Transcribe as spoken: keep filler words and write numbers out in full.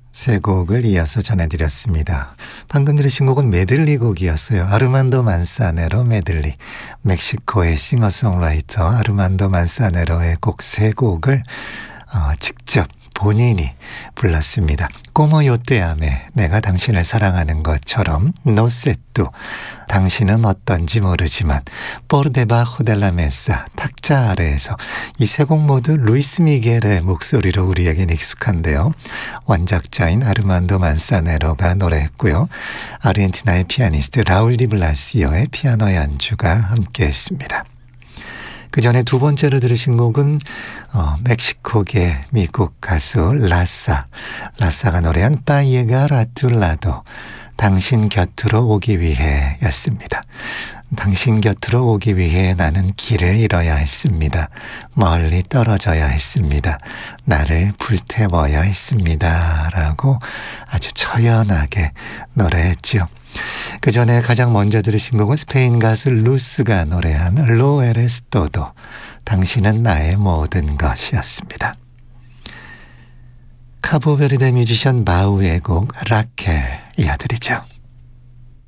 세 곡을 이어서 전해드렸습니다. 방금 들으신 곡은 메들리 곡이었어요. 아르만도 만사네로 메들리. 멕시코의 싱어송라이터 아르만도 만사네로의 곡 세 곡을 어, 직접 본인이 불렀습니다. 꼬모 요떼아메, 내가 당신을 사랑하는 것처럼, 노세뚜, 당신은 어떤지 모르지만, 포르데바호 델라 메사, 탁자 아래에서 이 세 곡 모두 루이스 미겔의 목소리로 우리에겐 익숙한데요. 원작자인 아르만도 만사네로가 노래했고요. 아르헨티나의 피아니스트 라울 디 블라시오의 피아노 연주가 함께했습니다. 그 전에 두 번째로 들으신 곡은 어, 멕시코계 미국 가수 라사, 라사가 노래한 빠예가 라툴라도, 당신 곁으로 오기 위해 였습니다. 당신 곁으로 오기 위해 나는 길을 잃어야 했습니다. 멀리 떨어져야 했습니다. 나를 불태워야 했습니다. 라고 아주 처연하게 노래했죠. 그 전에 가장 먼저 들으신 곡은 스페인 가수 루스가 노래한 로 에레스 또도, 당신은 나의 모든 것이었습니다. 카보베르데 뮤지션 바우의 곡 라켈 이어드리죠.